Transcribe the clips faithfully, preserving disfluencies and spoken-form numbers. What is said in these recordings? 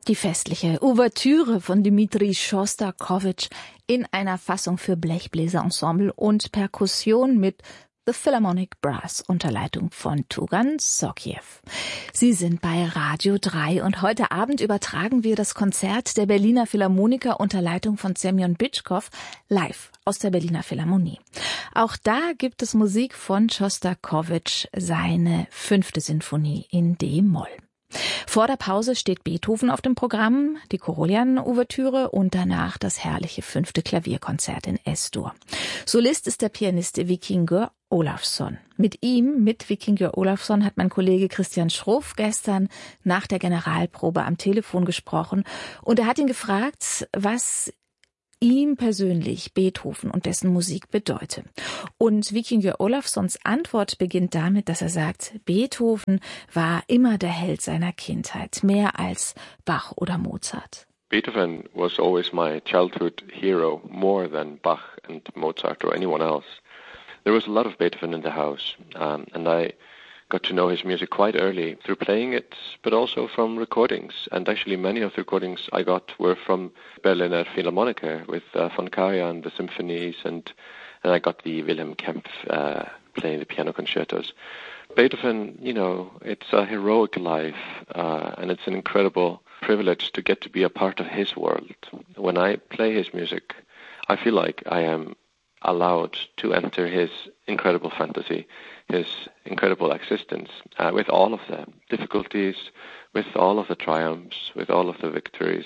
Die festliche Ouvertüre von Dmitri Schostakowitsch in einer Fassung für Blechbläserensemble und Perkussion mit The Philharmonic Brass unter Leitung von Tugan Sokiev. Sie sind bei Radio drei und heute Abend übertragen wir das Konzert der Berliner Philharmoniker unter Leitung von Semyon Bitschkow live aus der Berliner Philharmonie. Auch da gibt es Musik von Schostakowitsch, seine fünfte Sinfonie in D-Moll. Vor der Pause steht Beethoven auf dem Programm, die Korolian-Ouvertüre und danach das herrliche fünfte Klavierkonzert in S-Dur. Solist ist der Pianist Vikingur Olafsson. Mit ihm, mit Vikingur Olafsson, hat mein Kollege Christian Schroff gestern nach der Generalprobe am Telefon gesprochen und er hat ihn gefragt, was ihm persönlich Beethoven und dessen Musik bedeute. Und Vikingur Olafssons Antwort beginnt damit, dass er sagt, Beethoven war immer der Held seiner Kindheit, mehr als Bach oder Mozart. Beethoven was always my childhood hero, more than Bach and Mozart or anyone else. There was a lot of Beethoven in the house, um, and I got to know his music quite early through playing it, but also from recordings. And actually many of the recordings I got were from Berliner Philharmoniker with uh, von Karajan, the symphonies, and, and I got the Wilhelm Kempff uh, playing the piano concertos. Beethoven, you know, it's a heroic life, uh, and it's an incredible privilege to get to be a part of his world. When I play his music, I feel like I am allowed to enter his incredible fantasy, his incredible existence, uh, with all of the difficulties, with all of the triumphs, with all of the victories,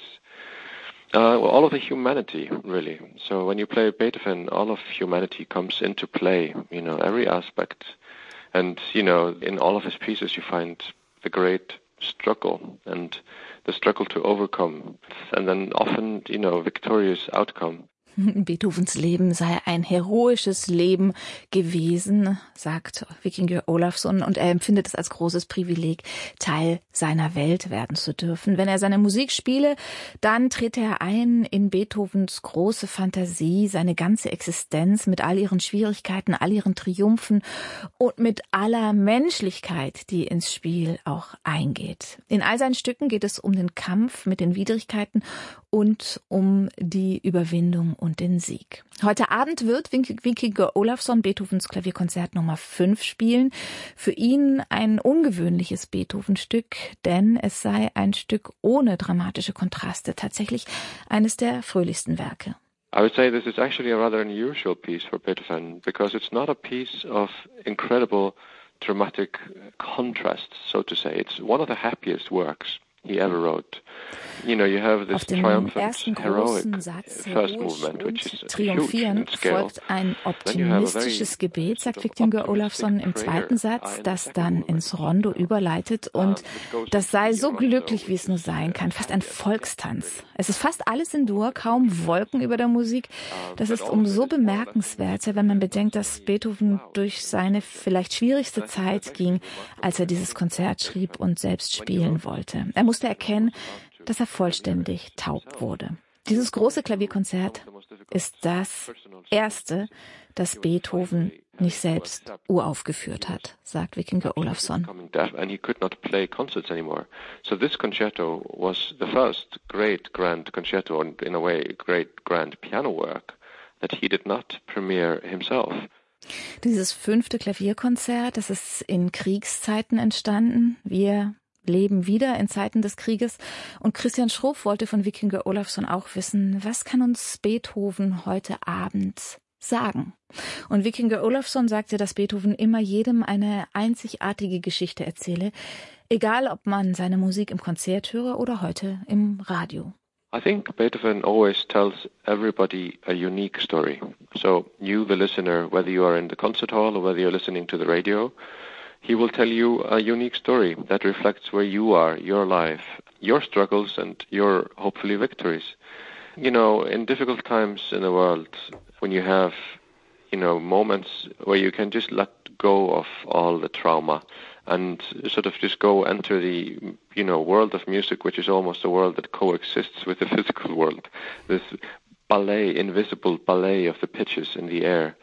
uh, all of the humanity, really. So when you play Beethoven, all of humanity comes into play, you know, every aspect. And, you know, in all of his pieces you find the great struggle and the struggle to overcome, and then often, you know, victorious outcome. Beethovens Leben sei ein heroisches Leben gewesen, sagt Vikingur Olafsson, und er empfindet es als großes Privileg, Teil seiner Welt werden zu dürfen. Wenn er seine Musik spiele, dann trete er ein in Beethovens große Fantasie, seine ganze Existenz mit all ihren Schwierigkeiten, all ihren Triumphen und mit aller Menschlichkeit, die ins Spiel auch eingeht. In all seinen Stücken geht es um den Kampf mit den Widrigkeiten und um die Überwindung und den Sieg. Heute Abend wird Vikingur Olafsson Beethovens Klavierkonzert Nummer fünf spielen. Für ihn ein ungewöhnliches Beethoven-Stück, denn es sei ein Stück ohne dramatische Kontraste, tatsächlich eines der fröhlichsten Werke. I would say this is actually a rather unusual piece for Beethoven because it's not a piece of incredible dramatic contrast, so to say. It's one of the happiest works he ever wrote. You know, you have this triumphant, heroic first movement, which is triumphierend folgt ein optimistisches Gebet, sagt Vikingur Olafsson im zweiten Satz, das dann ins Rondo überleitet, und das sei so glücklich, wie es nur sein kann, fast ein Volkstanz. Es ist fast alles in Dur, kaum Wolken über der Musik. Das ist umso bemerkenswerter, wenn man bedenkt, dass Beethoven durch seine vielleicht schwierigste Zeit ging, als er dieses Konzert schrieb und selbst spielen wollte. Er musste erkennen, dass er vollständig taub wurde. Dieses große Klavierkonzert ist das erste, das Beethoven nicht selbst uraufgeführt hat, sagt Vikingur Olafsson. And he could not play concerts anymore. So this concerto was the first great grand concerto, and in a way great grand piano work that he did not premiere himself. Dieses fünfte Klavierkonzert, das ist in Kriegszeiten entstanden. Wir leben wieder in Zeiten des Krieges. Und Christian Schroff wollte von Vikingur Olafsson auch wissen, was kann uns Beethoven heute Abend sagen? Und Vikingur Olafsson sagte, dass Beethoven immer jedem eine einzigartige Geschichte erzähle, egal ob man seine Musik im Konzert höre oder heute im Radio. I think Beethoven always tells everybody a unique story. So you, the listener, whether you are in the concert hall or whether you're listening to the radio, he will tell you a unique story that reflects where you are, your life, your struggles and your, hopefully, victories. You know, in difficult times in the world, when you have, you know, moments where you can just let go of all the trauma and sort of just go enter the, you know, world of music, which is almost a world that coexists with the physical world. This ballet, invisible ballet of the pitches in the air.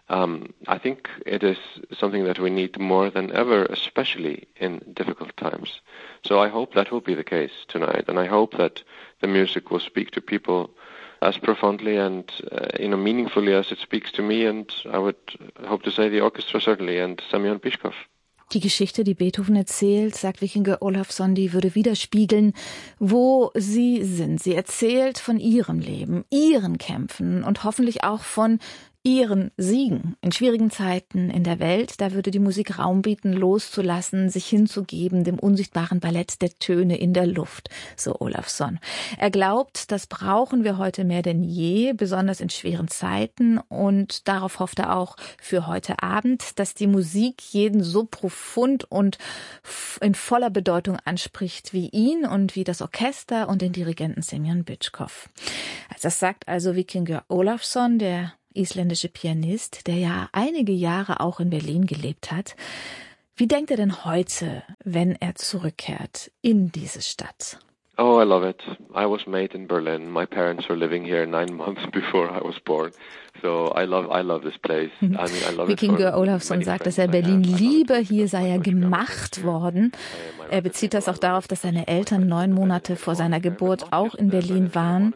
Um, I think it is something that we need more than ever, especially in difficult times. So I hope that will be the case tonight, and I hope that the music will speak to people as profoundly and uh, you know meaningfully as it speaks to me, and I would hope to say the orchestra certainly, and Semyon Bychkov. Die Geschichte, die Beethoven erzählt, sagt Víkingur Ólafsson, die würde widerspiegeln, wo Sie sind. Sie erzählt von Ihrem Leben, Ihren Kämpfen und hoffentlich auch von Ihren Siegen in schwierigen Zeiten in der Welt. Da würde die Musik Raum bieten, loszulassen, sich hinzugeben dem unsichtbaren Ballett der Töne in der Luft, so Ólafsson. Er glaubt, das brauchen wir heute mehr denn je, besonders in schweren Zeiten. Und darauf hofft er auch für heute Abend, dass die Musik jeden so profund und in voller Bedeutung anspricht wie ihn und wie das Orchester und den Dirigenten Semyon Bychkov. Das sagt also Víkingur Ólafsson, der isländische Pianist, der ja einige Jahre auch in Berlin gelebt hat. Wie denkt er denn heute, wenn er zurückkehrt in diese Stadt? Oh, I love it. I was made in Berlin. My parents were living here nine months before I was born. So I love, I love this place. I mean, I love it. Víkingur Ólafsson sagt, dass er Berlin liebe. Hier sei er gemacht worden. Er bezieht das auch darauf, dass seine Eltern neun Monate vor seiner Geburt auch in Berlin waren.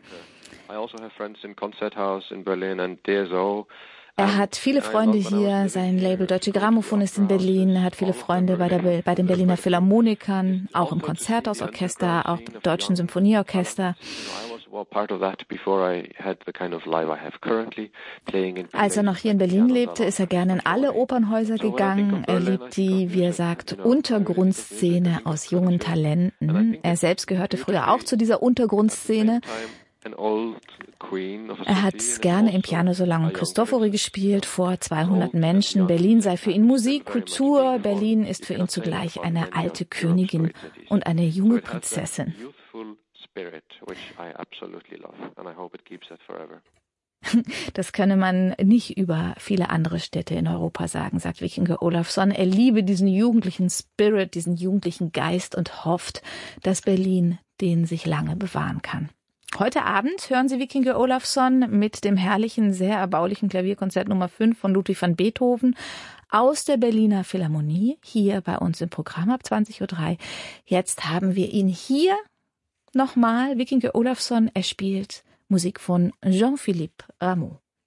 Er hat viele Freunde hier, sein Label Deutsche Grammophon ist in Berlin, er hat viele Freunde bei, der, bei den Berliner Philharmonikern, auch im Konzerthausorchester, auch im Deutschen Symphonieorchester. Als er noch hier in Berlin lebte, ist er gerne in alle Opernhäuser gegangen. Er liebt die, wie er sagt, Untergrundszene aus jungen Talenten. Er selbst gehörte früher auch zu dieser Untergrundszene. Er hat gerne im Pianosalon Cristofori gespielt, vor zweihundert Menschen. Berlin sei für ihn Musik, Kultur. Berlin ist für ihn zugleich eine alte Königin und eine junge Prinzessin. Das könne man nicht über viele andere Städte in Europa sagen, sagt Víkingur Ólafsson. Er liebe diesen jugendlichen Spirit, diesen jugendlichen Geist und hofft, dass Berlin den sich lange bewahren kann. Heute Abend hören Sie Víkingur Ólafsson mit dem herrlichen, sehr erbaulichen Klavierkonzert Nummer fünf von Ludwig van Beethoven aus der Berliner Philharmonie, hier bei uns im Programm ab zwanzig Uhr drei. Jetzt haben wir ihn hier nochmal, Víkingur Ólafsson. Er spielt Musik von Jean-Philippe Rameau.